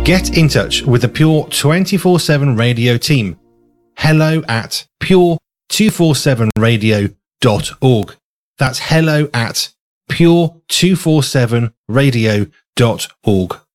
Get in touch with the Pure 24/7 Radio team. Hello at pure247radio.org. That's hello at pure247radio.org.